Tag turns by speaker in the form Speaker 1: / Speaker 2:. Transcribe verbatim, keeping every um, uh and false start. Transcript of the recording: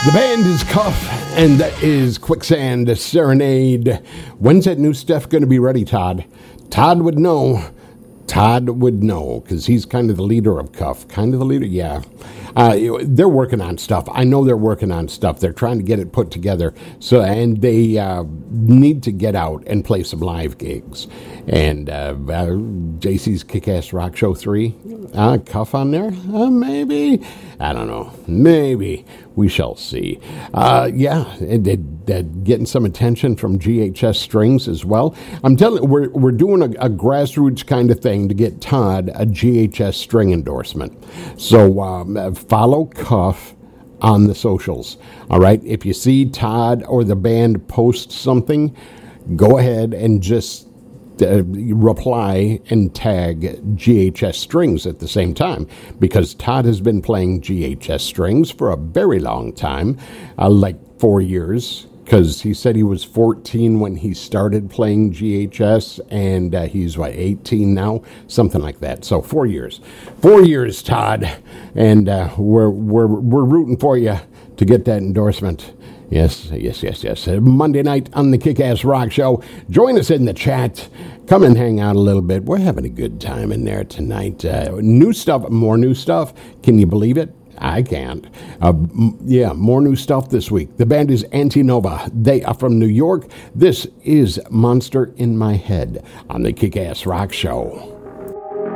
Speaker 1: The band is Cuff, and that is Quicksand Serenade. When's that new stuff going to be ready, Todd? Todd would know. Todd would know, because he's kind of the leader of Cuff. Kind of the leader, yeah. Uh, they're working on stuff. I know they're working on stuff. They're trying to get it put together. So, and they uh, need to get out and play some live gigs. And uh, uh, J C's Kick-Ass Rock Show three, uh, Cuff on there? Uh, maybe. I don't know. Maybe. We shall see. Uh, yeah, and, and, and getting some attention from G H S Strings as well. I'm telling you, we're, we're doing a, a grassroots kind of thing to get Todd a G H S string endorsement. So um, follow Cuff on the socials. All right, if you see Todd or the band post something, go ahead and just Uh, reply and tag G H S Strings at the same time, because Todd has been playing G H S Strings for a very long time, uh, like four years, because he said he was fourteen when he started playing G H S, and uh, he's, what, eighteen now? Something like that. So four years. Four years, Todd, and uh, we're, we're, we're rooting for you to get that endorsement. Yes, yes, yes, yes. Uh, Monday night on the Kick-Ass Rock Show. Join us in the chat. Come and hang out a little bit. We're having a good time in there tonight. Uh, new stuff, more new stuff. Can you believe it? I can't. Uh, m- yeah, more new stuff this week. The band is Antinova. They are from New York. This is Monster in My Head on the Kick-Ass Rock Show.